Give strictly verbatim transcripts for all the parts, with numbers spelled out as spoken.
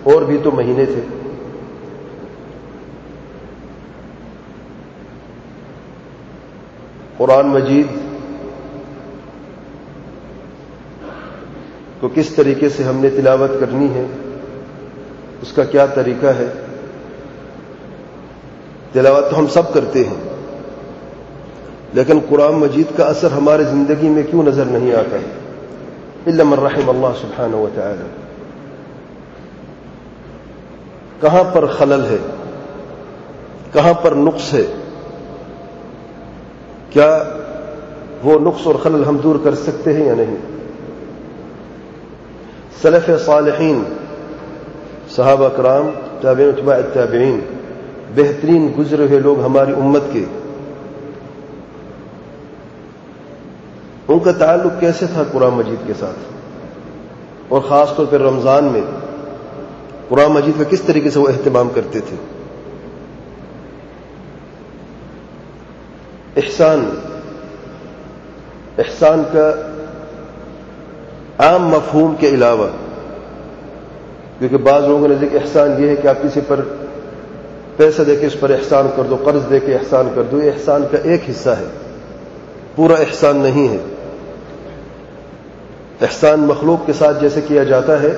اور بھی تو مہینے تھے. قرآن مجید کو کس طریقے سے ہم نے تلاوت کرنی ہے، اس کا کیا طریقہ ہے. تلاوت تو ہم سب کرتے ہیں، لیکن قرآن مجید کا اثر ہماری زندگی میں کیوں نظر نہیں آتا ہے؟ الا من رحم اللہ سبحانہ و تعالی. کہاں پر خلل ہے، کہاں پر نقص ہے؟ کیا وہ نقص اور خلل ہم دور کر سکتے ہیں یا نہیں؟ سلف صالحین، صحابہ کرام، تابعین اتباع التابعین، بہترین گزرے ہوئے لوگ ہماری امت کے، ان کا تعلق کیسے تھا قرآن مجید کے ساتھ؟ اور خاص طور پر رمضان میں قرآن مجید کا کس طریقے سے وہ اہتمام کرتے تھے؟ احسان احسان کا عام مفہوم کے علاوہ، کیونکہ بعض لوگوں نے ذکر احسان یہ ہے کہ آپ کسی پر پیسہ دے کے اس پر احسان کر دو، قرض دے کے احسان کر دو، یہ احسان کا ایک حصہ ہے، پورا احسان نہیں ہے. احسان مخلوق کے ساتھ جیسے کیا جاتا ہے،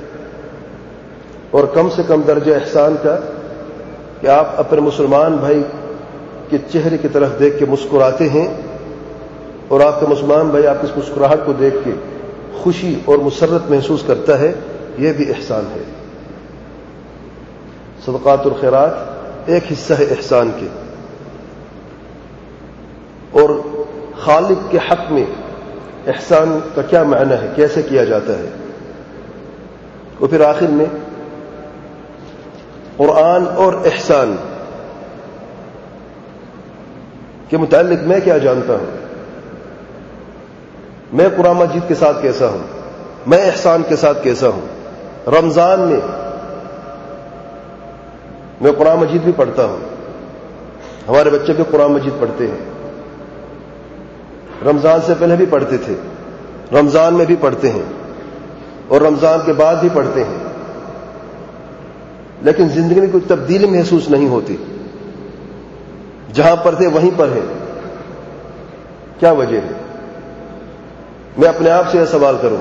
اور کم سے کم درجہ احسان کا کہ آپ اپنے مسلمان بھائی کے چہرے کی طرف دیکھ کے مسکراتے ہیں، اور آپ کا مسلمان بھائی آپ کی اس مسکراہٹ کو دیکھ کے خوشی اور مسرت محسوس کرتا ہے، یہ بھی احسان ہے. صدقات اور خیرات ایک حصہ ہے احسان کے. اور خالق کے حق میں احسان کا کیا معنی ہے، کیسے کیا جاتا ہے؟ اور پھر آخر میں قرآن اور احسان کے متعلق میں کیا جانتا ہوں، میں قرآن مجید کے ساتھ کیسا ہوں، میں احسان کے ساتھ کیسا ہوں. رمضان میں میں قرآن مجید بھی پڑھتا ہوں، ہمارے بچے بھی قرآن مجید پڑھتے ہیں، رمضان سے پہلے بھی پڑھتے تھے، رمضان میں بھی پڑھتے ہیں، اور رمضان کے بعد بھی پڑھتے ہیں، لیکن زندگی میں کوئی تبدیلی محسوس نہیں ہوتی. جہاں پر تھے وہیں پر ہیں. کیا وجہ ہے؟ میں اپنے آپ سے یہ سوال کروں،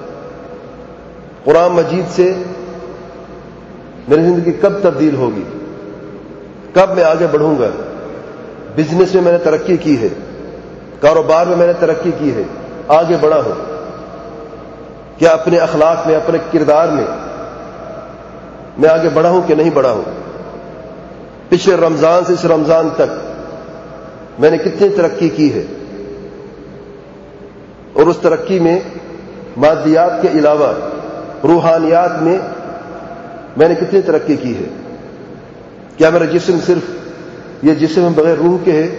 قرآن مجید سے میری زندگی کب تبدیل ہوگی؟ کب میں آگے بڑھوں گا؟ بزنس میں میں نے ترقی کی ہے، کاروبار میں میں نے ترقی کی ہے، آگے بڑھا ہوں. کیا اپنے اخلاق میں، اپنے کردار میں میں آگے بڑھا ہوں کہ نہیں بڑھا ہوں؟ پچھلے رمضان سے اس رمضان تک میں نے کتنی ترقی کی ہے؟ اور اس ترقی میں مادیات کے علاوہ روحانیات میں میں نے کتنی ترقی کی ہے؟ کیا میرا جسم صرف یہ جسم بغیر روح کے ہے؟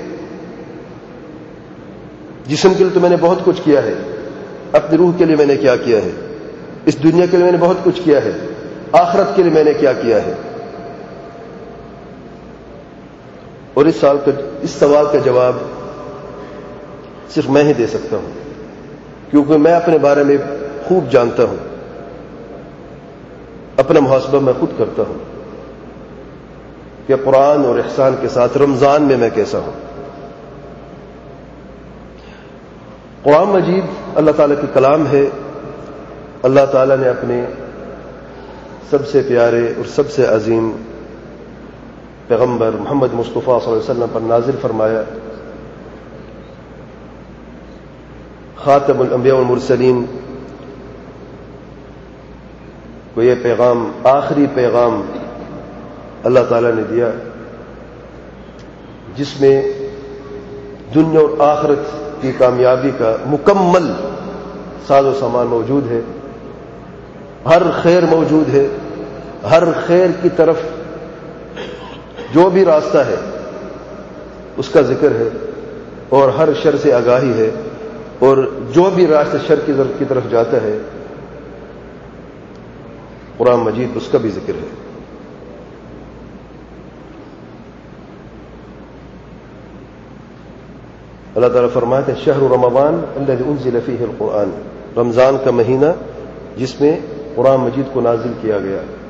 جسم کے لیے تو میں نے بہت کچھ کیا ہے، اپنی روح کے لیے میں نے کیا کیا ہے؟ اس دنیا کے لیے میں نے بہت کچھ کیا ہے، آخرت کے لیے میں نے کیا کیا ہے؟ اور اس سال کا اس سوال کا جواب صرف میں ہی دے سکتا ہوں، کیونکہ میں اپنے بارے میں خوب جانتا ہوں، اپنا محاسبہ میں خود کرتا ہوں کہ قرآن اور احسان کے ساتھ رمضان میں میں کیسا ہوں. قرآن مجید اللہ تعالیٰ کی کلام ہے. اللہ تعالیٰ نے اپنے سب سے پیارے اور سب سے عظیم پیغمبر محمد مصطفیٰ صلی اللہ علیہ وسلم پر نازل فرمایا. خاتم الانبیاء والمرسلین کو یہ پیغام، آخری پیغام اللہ تعالیٰ نے دیا، جس میں دنیا اور آخرت کی کامیابی کا مکمل ساز و سامان موجود ہے. ہر خیر موجود ہے، ہر خیر کی طرف جو بھی راستہ ہے اس کا ذکر ہے، اور ہر شر سے آگاہی ہے، اور جو بھی راستہ شر کی طرف جاتا ہے قرآن مجید اس کا بھی ذکر ہے. اللہ تعالیٰ فرماتے ہیں شہر رمضان الذی انزل فیہ القرآن، رمضان کا مہینہ جس میں قرآن مجید کو نازل کیا گیا.